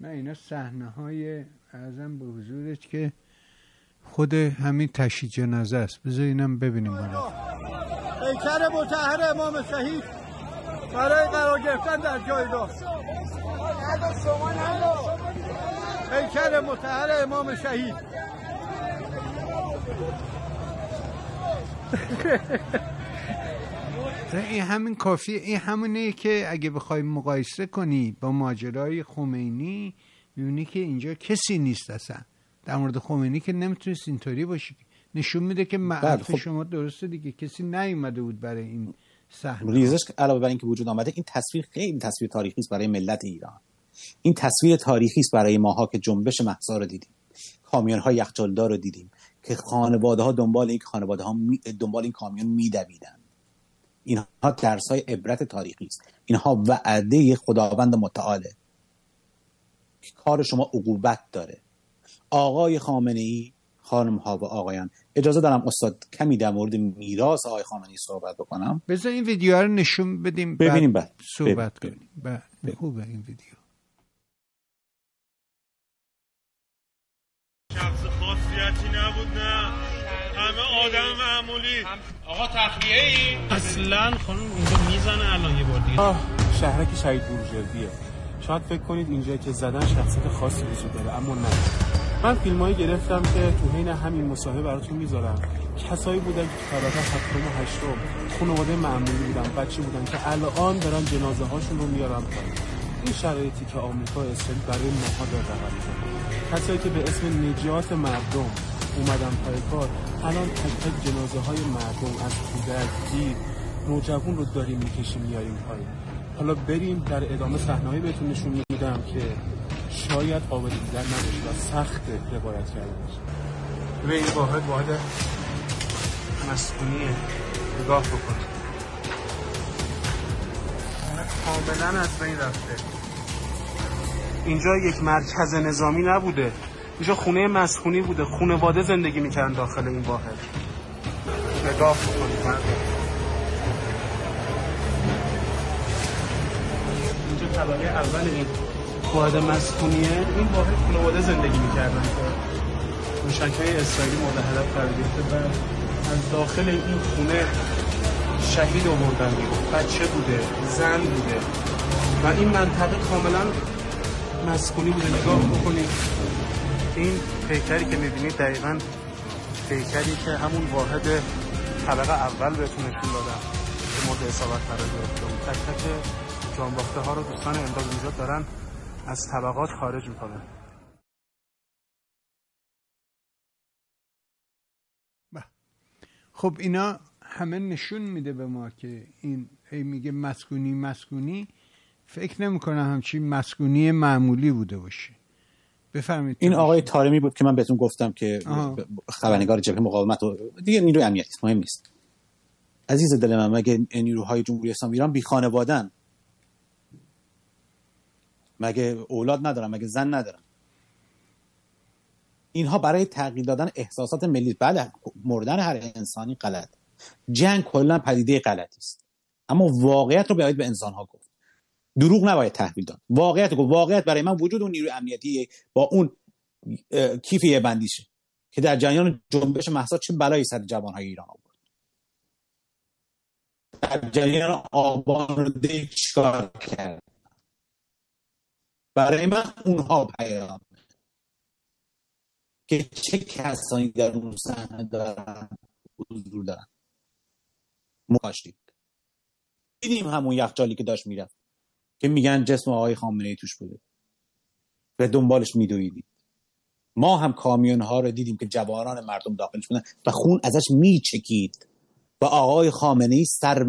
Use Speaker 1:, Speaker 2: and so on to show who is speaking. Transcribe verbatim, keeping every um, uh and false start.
Speaker 1: نه اینا صحنه‌های ارزم به حضورت که خود همین تشییع جنازه است. بذار اینم ببینیم.
Speaker 2: پیکر مطهر امام شهید برای قرار گرفتن در جایگاه. پیکر مطهر امام شهید.
Speaker 1: این همین کافیه. این همونه که اگه بخوای مقایسه کنی با ماجرای خمینی میبینی که اینجا کسی نیست اصلا. در مورد خمینی که نمیتونست اینطوری باشی. نشون میده که معرف خب شما درسته دیگه، کسی نیومده بود برای این صحنه.
Speaker 3: ریزش علاوه بر اینکه وجود آمده، این تصویر خیلی تصویر تاریخی است برای ملت ایران. این تصویر تاریخی است برای ماها که جنبش مهسا رو دیدیم، کامیون‌های یخچالدار رو دیدیم که خانواده‌ها دنبال این خانواده‌ها می... دنبال این کامیون میدویدن. اینها درس‌های عبرت تاریخی است. اینها وعده خداوند متعاله که کار شما عقوبت داره. آقای خامنه‌ای، خانم‌ها و آقایان، اجازه دارم استاد کمی در مورد میراث آقای خامنه‌ای صحبت بکنم.
Speaker 1: بذار این ویدیو رو نشون بدیم
Speaker 3: ببینیم بعد
Speaker 1: صحبت کنیم. بعد خوبه این ویدیو.
Speaker 4: شخص خاصیتی نبود، نه همه آدم معمولی. آقا تخلیه ای؟
Speaker 5: اصلا خانم اینجا میزنه الان یه بار دیگه.
Speaker 6: آه شهرک شهید بروجردیه. شاید فکر کنید اینجا که زدن شخصیت خاصی وجود داره، اما نه. من فیلمایی گرفتم که تو حین همین مصاحبه براتون میذارم. کسایی بودن که طبقه هفتم و هشتم خانواده معمولی بودن، بچه بودن که الان دارن جنازه هاشون رو میارن پایین. این شرایطی که آمریکا و اسرائیل برای ماها داره رقم میزنه. کسایی که به اسم نجات مردم اومدن پای کار، الان تک تک جنازه های مردم از کودک، دیر، نوجوان رو داریم میکشیم میاریم پایین. حالا بریم در ادامه صحنه‌ای بهتون نشون میدم که شاید قابل دیدن نباشه و سخت روایت کردنش. به این واحد واحد مسئولیه. نگاه بکنید کاملا از بین رفته. اینجا یک مرکز نظامی نبوده، اینجا خونه مسکونی بوده. خانواده زندگی میکردن داخل این واحد. نگاه بکنید مردم. اینجا طبقه اول این واحد مسکونیه. این واحد خانواده زندگی میکردن که موشک‌های اسرائیلی مورد هدف قرار گرفته و از داخل این خونه شهید آوردن بیرون. بچه بوده، زن بوده و این منطقه کاملا مسکونی بوده. نگاه بکنید این پیکری که میبینید دقیقاً پیکری که همون واحد طبقه اول بهتون نشون دادم که مورد اصابت قرار گرفته بود. تک تک جانباخته ها رو دوستان امداد اینجا دارن از طبقات خارج میکنن.
Speaker 1: خب اینا همه نشون میده به ما که این هی میگه مسکونی مسکونی، فکر نمیکنم همچین مسکونی معمولی بوده باشه. بفرمایید.
Speaker 3: این آقای طارمی بود که من بهتون گفتم که خبرنگار جبهه مقاومت و دیگه نیروی امنیتی، مهم نیست. عزیز دل من، مگه نیروهای جمهوری اسلامی ایران بی خانواده‌ان؟ مگه اولاد ندارن؟ مگه زن ندارن؟ اینها برای تغییر دادن احساسات ملی، بله مردن هر انسانی غلط، جنگ کلا پدیده غلطی است، اما واقعیت رو باید به انسان‌ها گفت. دروغ نباید تحویل داد. واقعیت رو گفت. واقعیت برای من وجود اون نیروی امنیتی با اون کیف یه بندیشه که در جریان جنبش مهسا چه بلایی سر جوان‌های ایران آورد. در جریان آبان دی چیکار کرد؟ برای من اونها پیام که چه کسانی در اون صحنه دارن حضور دارن. ماشید دیدیم همون یخچالی که داشت میرفت که میگن جسم آقای خامنه‌ای توش بوده و دنبالش میدویدیم. ما هم کامیون ها رو دیدیم که جوانان مردم داخلش بودن و خون ازش میچکید و آقای خامنه‌ای سر